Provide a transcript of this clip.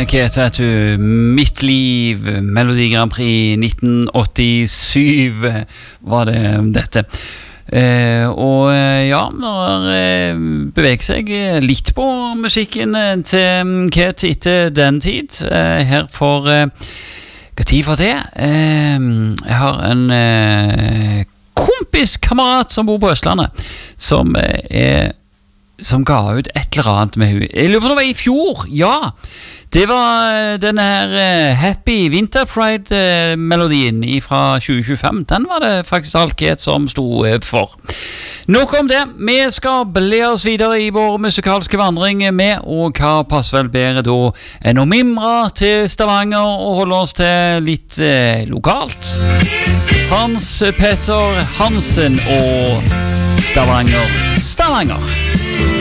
Kate, vet du. Mitt liv, Melodi Grand Prix 1987 var det dette. Ja, når beveger seg litt på musikken til Kate etter den tid. Her for hva tid var det? Jeg har en kompiskamerat som bor på Østlandet, som ga ut et eller annet med henne. Jeg lurer på om det var i fjor, ja. Det var denne her Happy Winter Pride-melodien fra 2025. Den var det faktisk Alket som sto for. Nok om det. Vi skal ble oss videre i vår musikalske vandring med, og hva passer vel bedre da enn å mimre til Stavanger og holde oss til litt lokalt. Hans Petter Hansen og Stavanger.